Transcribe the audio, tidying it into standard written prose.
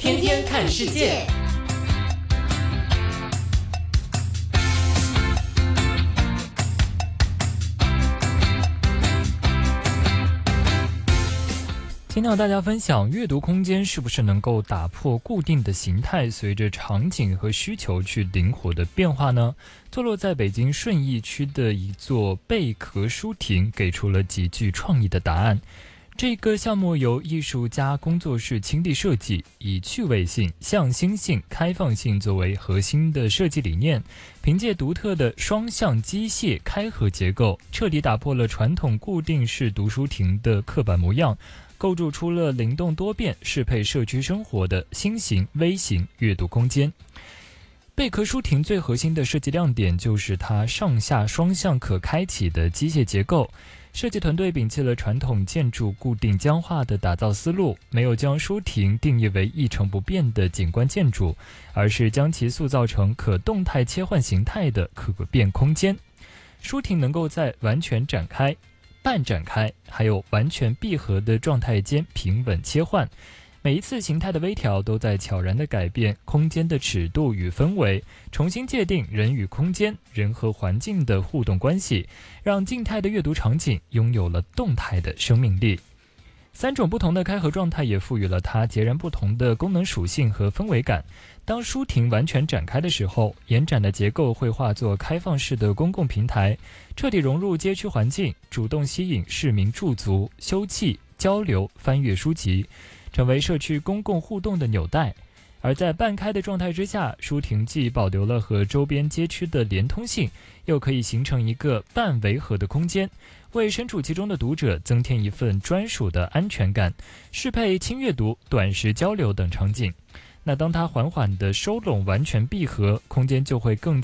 天天看世界。 今天和大家分享，阅读空间是不是能够打破固定的形态，随着场景和需求去灵活的变化呢？坐落在北京顺义区的一座贝壳书亭给出了极具创意的答案。这个项目由艺术家工作室倾力设计，以趣味性、向心性、开放性作为核心的设计理念，凭借独特的双向机械开合结构，彻底打破了传统固定式读书亭的刻板模样，构筑出了灵动多变、适配社区生活的新型微型阅读空间。贝壳书亭最核心的设计亮点就是它上下双向可开启的机械结构。设计团队摒弃了传统建筑固定僵化的打造思路，没有将书亭定义为一成不变的景观建筑，而是将其塑造成可动态切换形态的可变空间。书亭能够在完全展开、半展开还有完全闭合的状态间平稳切换，每一次形态的微调都在悄然地改变空间的尺度与氛围，重新界定人与空间、人和环境的互动关系，让静态的阅读场景拥有了动态的生命力。三种不同的开合状态也赋予了它截然不同的功能属性和氛围感。当书亭完全展开的时候，延展的结构会化作开放式的公共平台，彻底融入街区环境，主动吸引市民驻足、休憩、交流、翻阅书籍，成为社区公共互动的纽带。而在半开的状态之下，书亭既保留了和周边街区的连通性，又可以形成一个半围合的空间，为身处其中的读者增添一份专属的安全感，适配轻阅读、短时交流等场景。那当它缓缓地收拢完全闭合，空间就会更